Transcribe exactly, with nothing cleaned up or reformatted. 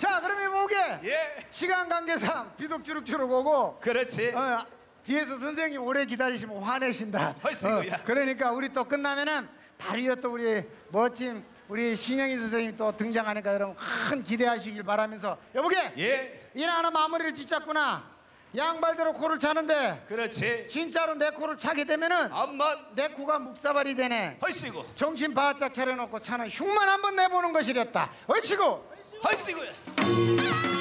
자, 그러면 뭐게? 예. 시간 관계상 비록 주룩주룩 오고. 그렇지. 어, 뒤에서 선생님 오래 기다리시면 화내신다. 아이고야. 그러니까 우리 또 끝나면은 바로 이어 또 우리 멋진 우리 신영희 선생님 또 등장하니까 여러분 큰 기대하시길 바라면서 여보게. 예. 일 하나 마무리를 짓잡구나. 양발대로 코를 차는데 그렇지. 진짜로 내 코를 차게 되면은 암만. 내 코가 묵사발이 되네. 헐씨구. 정신 바짝 차려놓고 차는 흉만 한번 내보는 것이랬다. 얼치고. 헐씨구야.